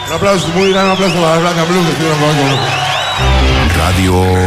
Un aplauso, muy gran aplauso para Black and Blue que estuvieron con nosotros. Radio